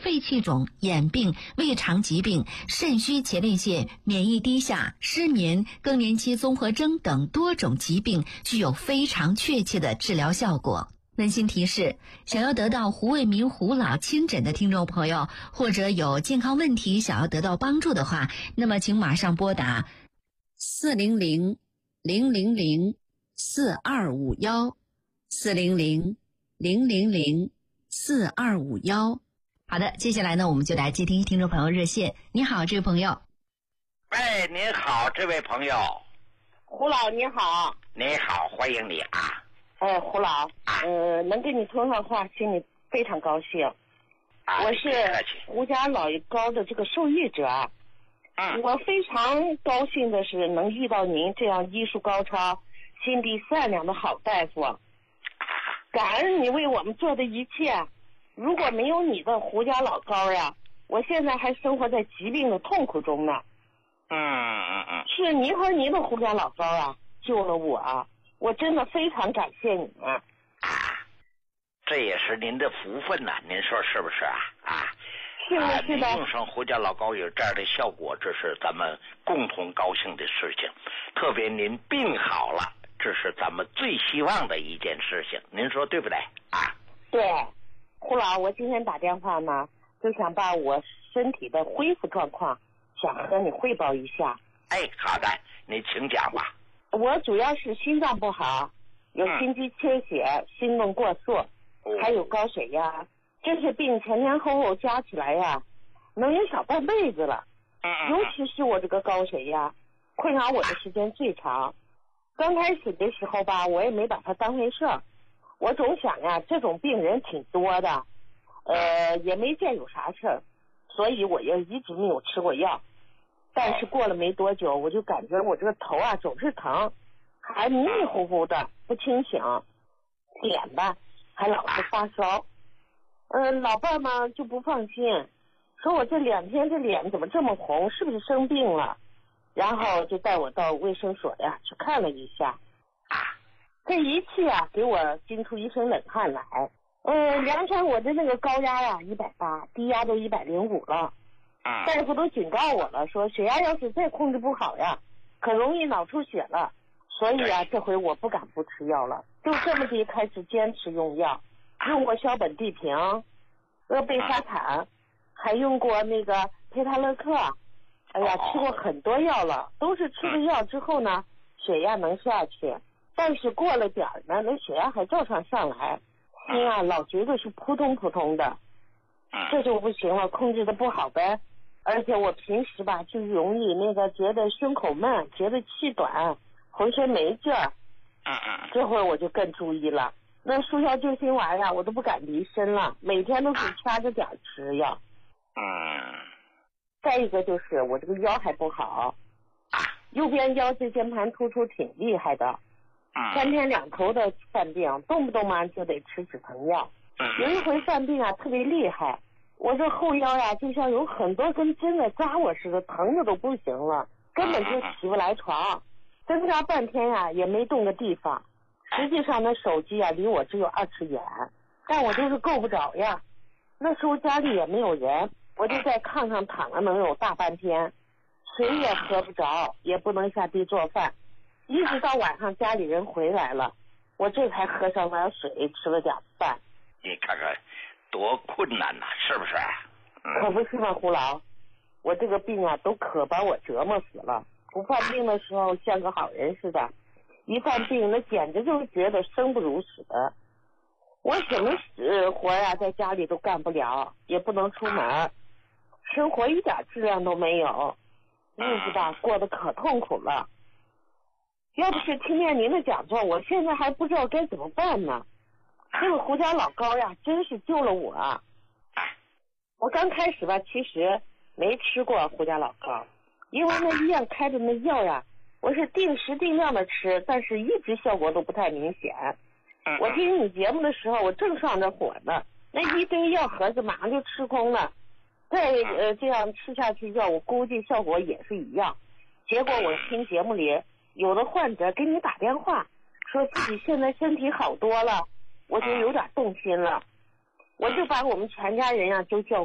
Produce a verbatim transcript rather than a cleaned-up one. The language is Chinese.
肺气肿、眼病、胃肠疾病、肾虚前列腺、免疫低下、失眠、更年期综合征等多种疾病，具有非常确切的治疗效果。温馨提示，想要得到胡卫民胡老亲诊的听众朋友，或者有健康问题想要得到帮助的话，那么请马上拨打四零零零零零四二五幺四零零零零零四二五幺。好的，接下来呢，我们就来接听听众朋友热线。你好，这位朋友。 哎，您好，这位朋友。 胡老你好。 你好，欢迎你啊。 哎，胡老， 啊、 呃，能跟你通上话，心里非常高兴。 啊、 我是胡家老爷糕的这个受益者。 嗯， 我非常高兴的是能遇到您这样医术高超、心地善良的好大夫。感恩你为我们做的一切。如果没有你的胡家老糕呀，我现在还生活在疾病的痛苦中呢。 嗯嗯嗯， 是您和您的胡家老糕啊，救了我。我真的非常感谢你们。啊， 这也是您的福分呐、啊，您说是不是啊？啊， 是的，是的。 您用上胡家老糕有这样的效果，这是咱们共同高兴的事情。特别您病好了，这是咱们最希望的一件事情。您说对不对啊？ 对，胡老，我今天打电话呢，就想把我身体的恢复状况想和你汇报一下。 哎，好的，你请讲吧。 我主要是心脏不好，有心肌缺血、嗯、心动过速、嗯、还有高血压，这些病前前后后加起来呀，能有小半辈子了。 嗯， 尤其是我这个高血压困扰我的时间最长。刚开始的时候吧，我也没把它当回事儿，我总想呀，这种病人挺多的，呃，也没见有啥事儿，所以我也一直没有吃过药。但是过了没多久，我就感觉我这个头啊总是疼，还迷迷糊糊的不清醒，脸吧还老是发烧。嗯、呃，老伴儿嘛就不放心，说我这两天这脸怎么这么红，是不是生病了？然后就带我到卫生所呀去看了一下，这仪器啊给我惊出一身冷汗来。呃，量上我的那个高压呀一百八，低压都一百零五了。大夫都警告我了，说血压要是再控制不好呀，可容易脑出血了。所以啊，这回我不敢不吃药了，就这么地开始坚持用药，用过硝苯地平、阿贝沙坦，还用过那个佩塔勒克。哎呀，吃过很多药了，都是吃了药之后呢，血压能下去，但是过了点儿呢，那血压还照常上来，心啊老觉得是扑通扑通的，这就不行了，控制的不好呗。而且我平时吧就容易那个觉得胸口闷，觉得气短，浑身没劲儿。 嗯嗯。 这会儿我就更注意了，那速效救心丸呀，我都不敢离身了，每天都是掐着点儿吃药。 嗯。 再一个就是我这个腰还不好，右边腰椎间盘突出挺厉害的，三天两头的犯病，动不动嘛就得吃止疼药。有一回犯病啊特别厉害。我这后腰呀，就像有很多根针的扎我似的，疼的都不行了，根本就起不来床，挣扎半天呀，也没动个地方。实际上那手机啊，离我只有二尺远，但我就是够不着呀。那时候家里也没有人，我就在炕上躺了能有大半天，水也喝不着，也不能下地做饭，一直到晚上家里人回来了，我这才喝上点水，吃了点饭。 你看看。多困难呐、啊，是不是、嗯？ 可不是嘛，胡老，我这个病啊，都可把我折磨死了。不犯病的时候像个好人似的，一犯病那简直就是觉得生不如死。我什么呃活呀、啊，在家里都干不了，也不能出门，生活一点质量都没有，日子吧过得可痛苦了。要不是听见您的讲座，我现在还不知道该怎么办呢。这个胡家老糕呀，真是救了我。我刚开始吧，其实没吃过胡家老糕，因为那医院开的那药呀，我是定时定量的吃，但是一直效果都不太明显。我听你节目的时候，我正上着火呢，那一堆药盒子马上就吃空了。再呃这样吃下去药，我估计效果也是一样。结果我听节目里有的患者给你打电话，说自己现在身体好多了。我就有点动心了，我就把我们全家人啊都叫